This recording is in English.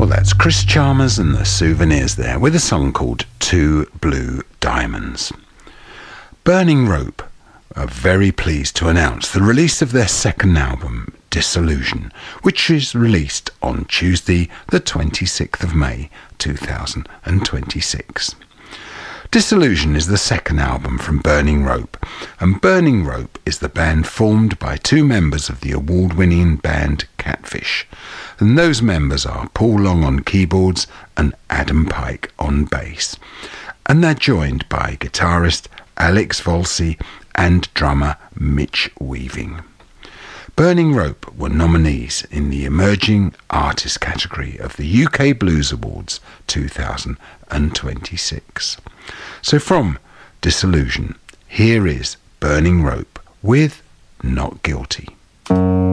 Well, that's Chris Chalmers and the Souvenirs there with a song called Two Blue Diamonds. Burning Rope are very pleased to announce the release of their second album, Disillusion, which is released on Tuesday the 26th of May 2026. Disillusion is the second album from Burning Rope, and Burning Rope is the band formed by two members of the award-winning band Catfish, and those members are Paul Long on keyboards and Adam Pike on bass, and they're joined by guitarist Alex Volsi and drummer Mitch Weaving. Burning Rope were nominees in the Emerging Artist category of the UK Blues Awards 2026. So from Disillusion, here is Burning Rope with Not Guilty.